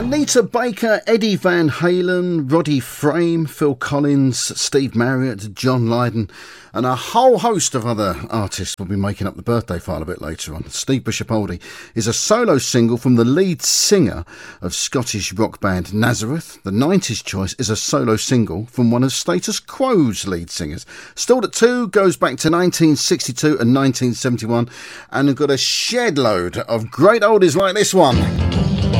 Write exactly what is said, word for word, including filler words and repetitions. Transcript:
Anita Baker, Eddie Van Halen, Roddy Frame, Phil Collins, Steve Marriott, John Lydon, and a whole host of other artists will be making up the birthday file a bit later on. Steve Bishop Oldie is a solo single from the lead singer of Scottish rock band Nazareth. The nineties choice is a solo single from one of Status Quo's lead singers. Stalled at two goes back to nineteen sixty-two and nineteen seventy-one, and we've got a shed load of great oldies like this one.